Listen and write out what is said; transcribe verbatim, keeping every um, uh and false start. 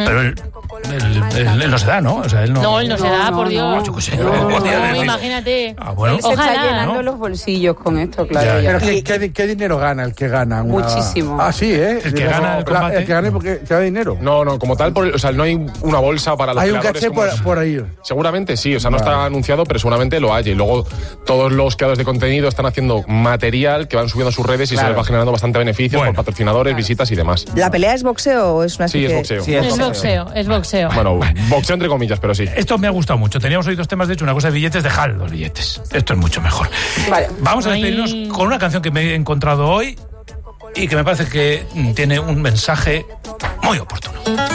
Pero él, él, él, él no se da, ¿no? O sea, él no... No, él no se da, no, por Dios. No, yo qué sé. No, No, no, no, imagínate. Ah, bueno. Él se Ojalá, está llenando ¿no? los bolsillos con esto, claro. Ya, ya. Pero ¿qué, qué, ¿qué dinero gana el que gana? Una... Muchísimo. Ah, sí, ¿eh? El que gana el combate. El que gana porque te da dinero. No, no, como tal, por, o sea, no hay una bolsa para los Hay un creadores caché como por, es. por ahí. Seguramente sí, o sea, no Vale. está anunciado, pero seguramente lo hay. Y luego todos los creadores de contenido están haciendo material que van subiendo a sus redes y Claro. se les va generando bastante beneficio Bueno. por patrocinadores, visitas y demás. ¿La pelea es boxeo o es una Sí, especie es boxeo. Sí, Es boxeo, es boxeo. Bueno, boxeo entre comillas, pero sí. Esto me ha gustado mucho. Teníamos hoy dos temas, de hecho, una cosa de billetes, dejad los billetes. Esto es mucho mejor. Vale. Vamos a Ay. despedirnos con una canción que me he encontrado hoy y que me parece que mm, tiene un mensaje muy oportuno.